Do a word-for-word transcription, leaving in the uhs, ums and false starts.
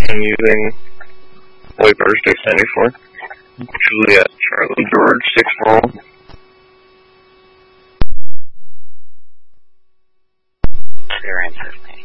I'm using Waybutter six ninety-four. Juliet, Charlie, George, six four. Their answers, man.